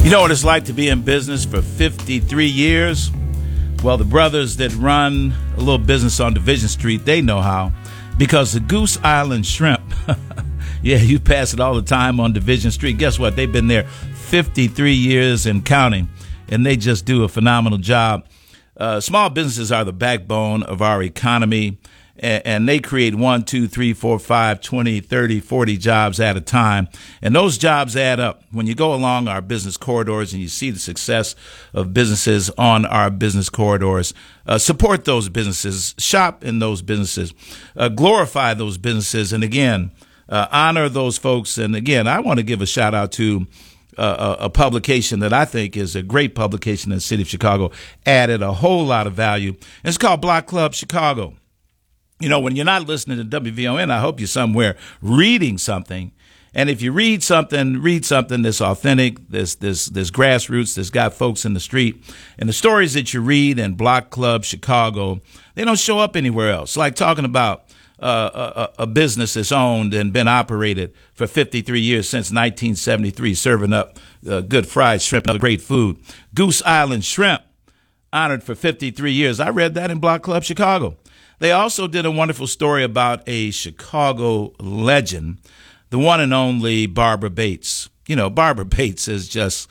You know what it's like to be in business for 53 years? Well, the brothers that run a little business on Division Street, they know how. Because the Goose Island Shrimp, yeah, you pass it all the time on Division Street. Guess what? They've been there 53 years and counting, and they just do a phenomenal job. Small businesses are the backbone of our economy, and they create 1, 2, 3, 4, 5, 20, 30, 40 jobs at a time. And those jobs add up. When you go along our business corridors and you see the success of businesses on our business corridors, support those businesses, shop in those businesses, glorify those businesses, and again, honor those folks. And again, I want to give a shout out to a publication that I think is a great publication in the city of Chicago, added a whole lot of value. And it's called Block Club Chicago. You know, when you're not listening to WVON, I hope you're somewhere reading something. And if you read something that's authentic, this grassroots, that's got folks in the street. And the stories that you read in Block Club Chicago, they don't show up anywhere else. Like talking about a business that's owned and been operated for 53 years since 1973, serving up good fried shrimp and other great food. Goose Island Shrimp, honored for 53 years. I read that in Block Club Chicago. They also did a wonderful story about a Chicago legend, the one and only Barbara Bates. You know, Barbara Bates is just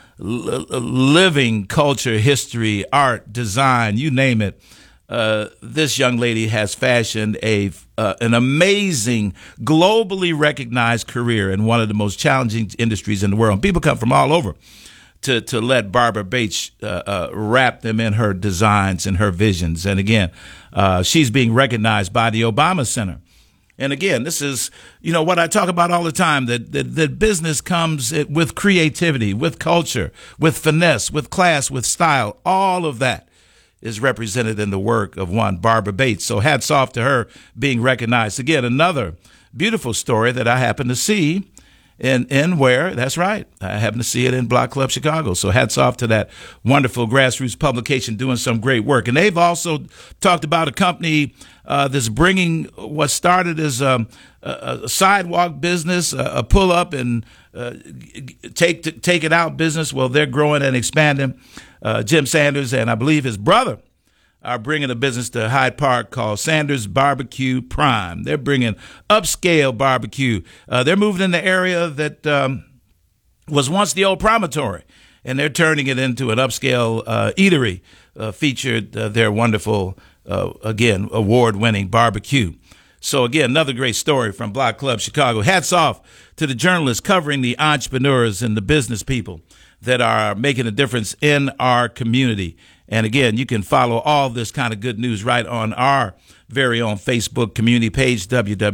living culture, history, art, design, you name it. This young lady has fashioned an amazing, globally recognized career in one of the most challenging industries in the world. People come from all over to let Barbara Bates wrap them in her designs and her visions. And again, she's being recognized by the Obama Center. And again, this is, you know, what I talk about all the time, that business comes with creativity, with culture, with finesse, with class, with style. All of that is represented in the work of one Barbara Bates. So hats off to her being recognized. Again, another beautiful story that I happen to see in where, that's right, I happen to see it in Block Club Chicago. So hats off to that wonderful grassroots publication doing some great work. And they've also talked about a company that's bringing what started as a sidewalk business, a pull up and take it out business. Well, they're growing and expanding. Jim Sanders and I believe his brother are bringing a business to Hyde Park called Sanders Barbecue Prime. They're bringing upscale barbecue. They're moving in the area that was once the old Promontory, and they're turning it into an upscale eatery, featured their wonderful, again, award-winning barbecue. So, again, another great story from Block Club Chicago. Hats off to the journalists covering the entrepreneurs and the business people that are making a difference in our community. And again, you can follow all this kind of good news right on our very own Facebook community page,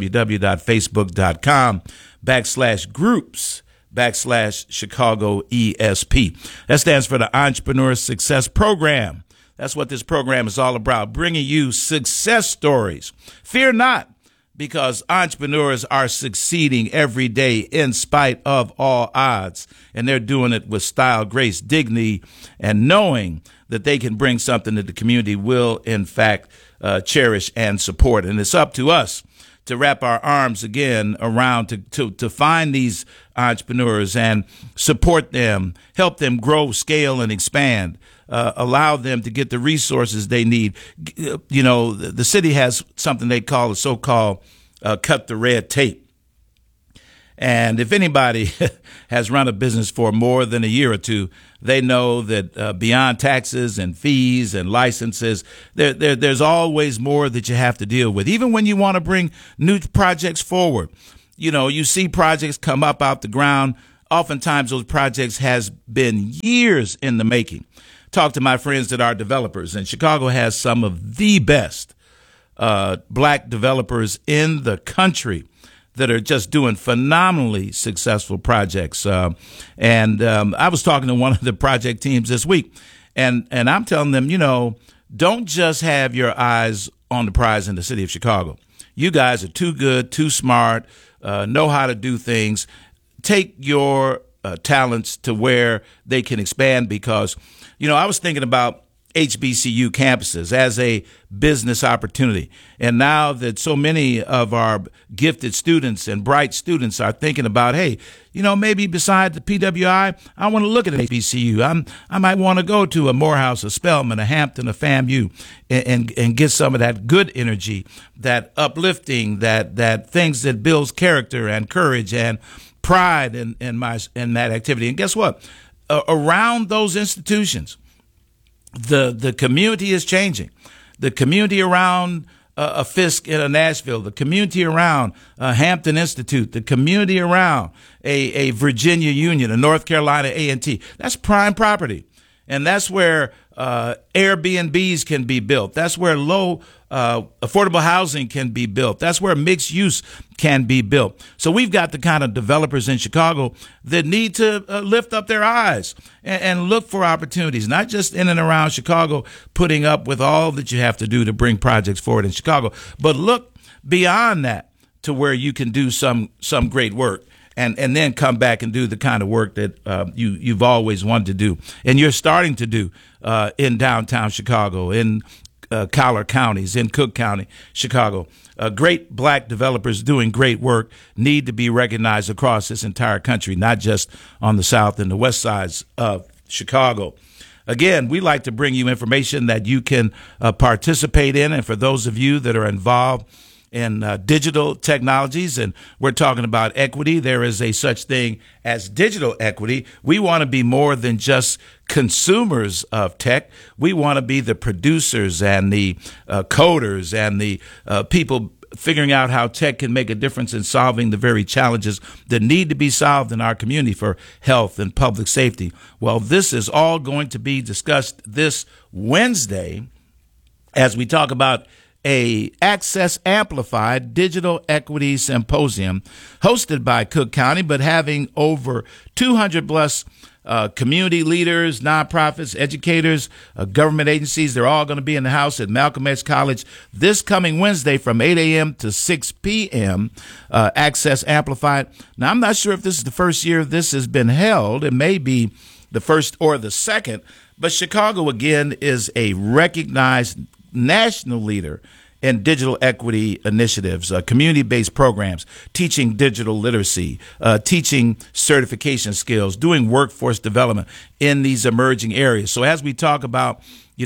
www.facebook.com/groups/Chicago ESP. That stands for the Entrepreneur Success Program. That's what this program is all about, bringing you success stories. Fear not, because entrepreneurs are succeeding every day in spite of all odds. And they're doing it with style, grace, dignity, and knowing that they can bring something that the community will, in fact, cherish and support. And it's up to us to wrap our arms again around to find these entrepreneurs and support them, help them grow, scale, and expand. Allow them to get the resources they need. You know, the city has something they call a so-called cut the red tape. And if anybody has run a business for more than a year or two, they know that beyond taxes and fees and licenses, there's always more that you have to deal with. Even when you want to bring new projects forward, you know, you see projects come up out the ground. Oftentimes those projects has been years in the making. Talk to my friends that are developers, and Chicago has some of the best black developers in the country that are just doing phenomenally successful projects. And I was talking to one of the project teams this week, and I'm telling them, you know, don't just have your eyes on the prize in the city of Chicago. You guys are too good, too smart, know how to do things. Take your talents to where they can expand, because, you know, I was thinking about HBCU campuses as a business opportunity. And now that so many of our gifted students and bright students are thinking about, hey, maybe beside the PWI, I want to look at an HBCU. I might want to go to a Morehouse, a Spelman, a Hampton, a FAMU, and get some of that good energy, that uplifting, that things that builds character and courage and pride in that activity. And guess what? Around those institutions, the community is changing. The community around a Fisk in a Nashville, the community around a Hampton Institute, the community around a Virginia Union, a North Carolina A&T. That's prime property. And that's where Airbnbs can be built. That's where low affordable housing can be built. That's where mixed use can be built. So we've got the kind of developers in Chicago that need to lift up their eyes and look for opportunities, not just in and around Chicago, putting up with all that you have to do to bring projects forward in Chicago, but look beyond that to where you can do some great work. And then come back and do the kind of work that you've always wanted to do, and you're starting to do in downtown Chicago, in Collier counties, in Cook County, Chicago. Great black developers doing great work need to be recognized across this entire country, not just on the south and the west sides of Chicago. Again, we like to bring you information that you can participate in, and for those of you that are involved in digital technologies, and we're talking about equity. There is a such thing as digital equity. We want to be more than just consumers of tech. We want to be the producers and the coders and the people figuring out how tech can make a difference in solving the very challenges that need to be solved in our community for health and public safety. Well, this is all going to be discussed this Wednesday as we talk about a Access Amplified Digital Equity Symposium hosted by Cook County, but having over 200 plus community leaders, nonprofits, educators, government agencies. They're all going to be in the house at Malcolm X College this coming Wednesday from 8 a.m. to 6 p.m. Access Amplified. Now, I'm not sure if this is the first year this has been held. It may be the first or the second, but Chicago, again, is a recognized national leader in digital equity initiatives, community-based programs, teaching digital literacy, teaching certification skills, doing workforce development in these emerging areas. So as we talk about,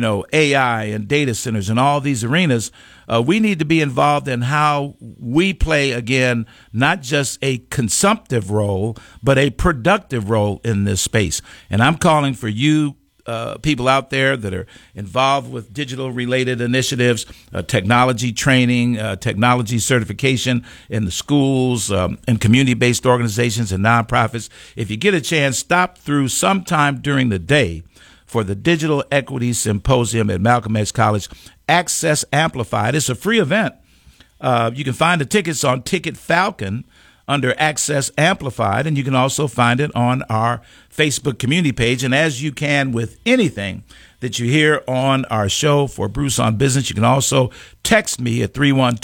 AI and data centers and all these arenas, we need to be involved in how we play, again, not just a consumptive role, but a productive role in this space. And I'm calling for you, people out there that are involved with digital related initiatives, technology training, technology certification in the schools, and community-based organizations and nonprofits. If you get a chance, stop through sometime during the day for the Digital Equity Symposium at Malcolm X College. Access Amplified. It's a free event. You can find the tickets on Ticket Falcon under Access Amplified, and you can also find it on our Facebook community page. And as you can with anything that you hear on our show for Bruce on Business, you can also text me at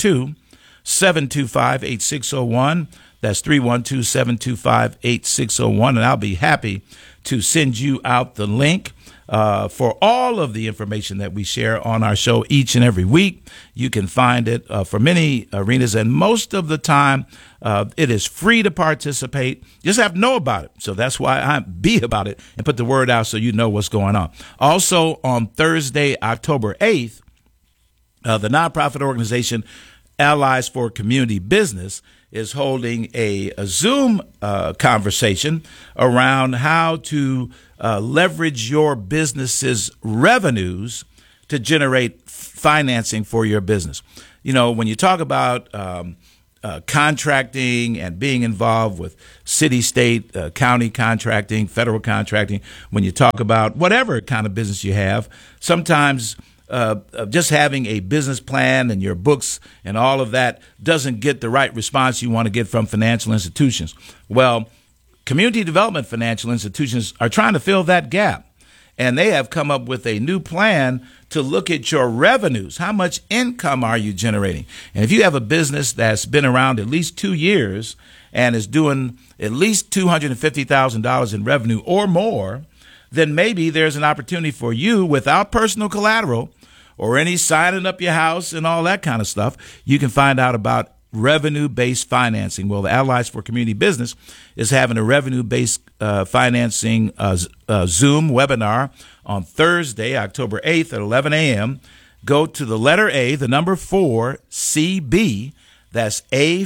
312-725-8601. That's 312-725-8601, and I'll be happy to send you out the link for all of the information that we share on our show each and every week. You can find it for many arenas, and most of the time it is free to participate. You just have to know about it. So that's why I be about it and put the word out so you know what's going on. Also, on Thursday, October 8th, the nonprofit organization Allies for Community Business is holding a Zoom conversation around how to leverage your business's revenues to generate financing for your business. When you talk about contracting and being involved with city, state, county contracting, federal contracting, when you talk about whatever kind of business you have, sometimes just having a business plan and your books and all of that doesn't get the right response you want to get from financial institutions. Well, community development financial institutions are trying to fill that gap, and they have come up with a new plan to look at your revenues. How much income are you generating? And if you have a business that's been around at least 2 years and is doing at least $250,000 in revenue or more, then maybe there's an opportunity for you without personal collateral or any signing up your house and all that kind of stuff. You can find out about revenue-based financing. Well, the Allies for Community Business is having a revenue-based financing Zoom webinar on Thursday, October 8th at 11 a.m. Go to the letter A, the number 4, CB. That's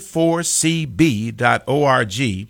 A4CB.org.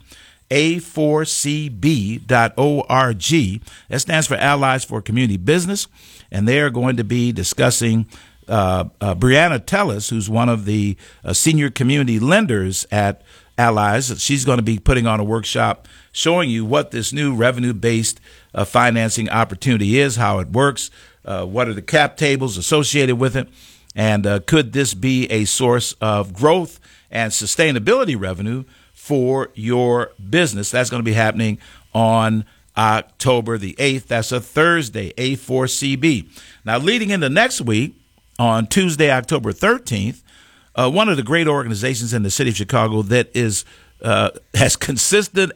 A4CB.org. That stands for Allies for Community Business. And they are going to be discussing Brianna Tellis, who's one of the senior community lenders at Allies. She's going to be putting on a workshop showing you what this new revenue-based financing opportunity is, how it works, what are the cap tables associated with it, and could this be a source of growth and sustainability revenue for your business. That's going to be happening on October the 8th. That's a Thursday, A4CB. Now, leading into next week, on Tuesday, October 13th, one of the great organizations in the city of Chicago that is as consistent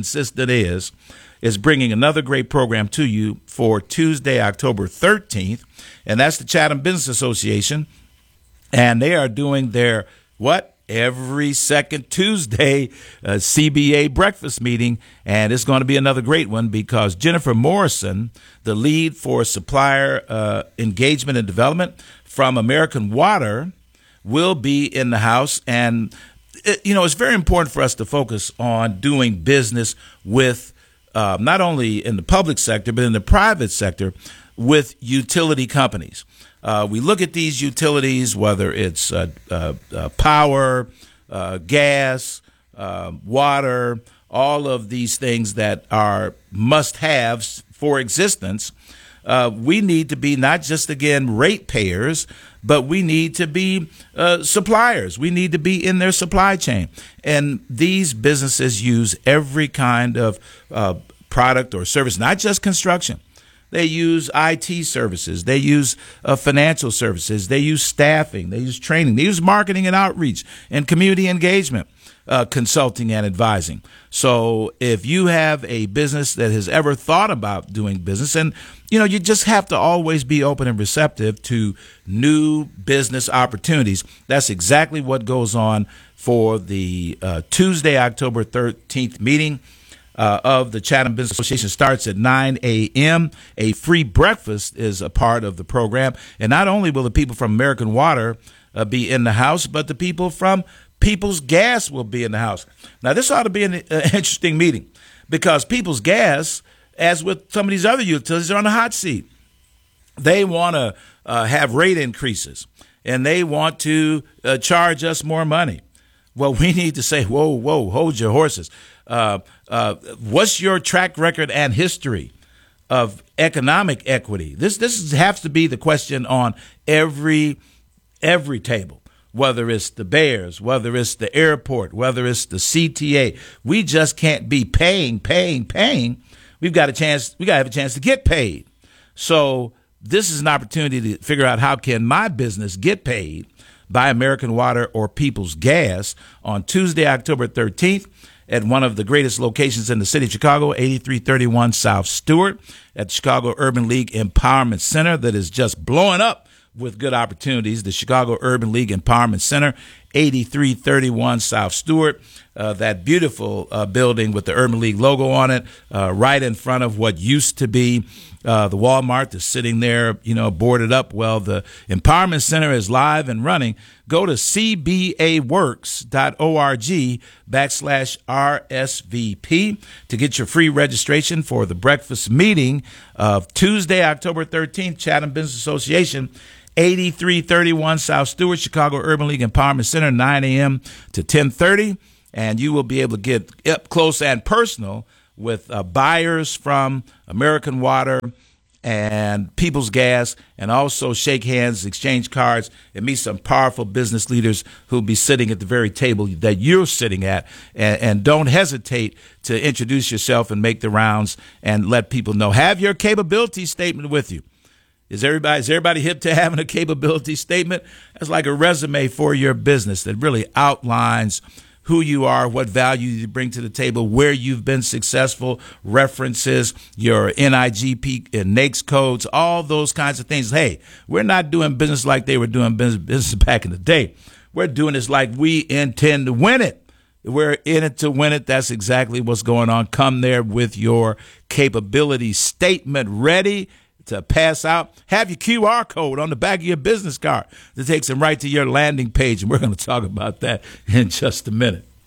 is bringing another great program to you for Tuesday, October 13th, and that's the Chatham Business Association, and they are doing their every second Tuesday CBA breakfast meeting, and it's going to be another great one because Jennifer Morrison, the lead for supplier engagement and development from American Water, will be in the house. And, it's very important for us to focus on doing business with not only in the public sector, but in the private sector with utility companies. We look at these utilities, whether it's power, gas, water, all of these things that are must-haves for existence. We need to be not just, again, ratepayers, but we need to be suppliers. We need to be in their supply chain. And these businesses use every kind of product or service, not just construction. They use IT services. They use financial services. They use staffing. They use training. They use marketing and outreach and community engagement, consulting and advising. So if you have a business that has ever thought about doing business, and, you just have to always be open and receptive to new business opportunities. That's exactly what goes on for the Tuesday, October 13th meeting of the Chatham Business Association. Starts at 9 a.m. A free breakfast is a part of the program. And not only will the people from American Water be in the house, but the people from People's Gas will be in the house. Now, this ought to be an interesting meeting because People's Gas, as with some of these other utilities, are on the hot seat. They want to have rate increases, and they want to charge us more money. Well, we need to say, whoa, hold your horses. What's your track record and history of economic equity? This has to be the question on every table, whether it's the Bears, whether it's the airport, whether it's the CTA. We just can't be paying. We've got to have a chance to get paid. So this is an opportunity to figure out how can my business get paid by American Water or People's Gas on Tuesday, October 13th. At one of the greatest locations in the city of Chicago, 8331 South Stewart, at the Chicago Urban League Empowerment Center that is just blowing up with good opportunities. The Chicago Urban League Empowerment Center, 8331 South Stewart, that beautiful building with the Urban League logo on it, right in front of what used to be the Walmart that's sitting there, boarded up. Well, the Empowerment Center is live and running. Go to cbaworks.org/RSVP to get your free registration for the breakfast meeting of Tuesday, October 13th, Chatham Business Association, 8331 South Stewart, Chicago Urban League Empowerment Center, 9 a.m. to 10:30. And you will be able to get up close and personal with buyers from American Water and People's Gas, and also shake hands, exchange cards, and meet some powerful business leaders who'll be sitting at the very table that you're sitting at. And don't hesitate to introduce yourself and make the rounds and let people know. Have your capability statement with you. Is everybody hip to having a capability statement? That's like a resume for your business that really outlines who you are, what value you bring to the table, where you've been successful, references, your NIGP and NAICS codes, all those kinds of things. Hey, we're not doing business like they were doing business back in the day. We're doing this like we intend to win it. We're in it to win it. That's exactly what's going on. Come there with your capability statement ready to pass out. Have your QR code on the back of your business card that takes them right to your landing page. And we're going to talk about that in just a minute.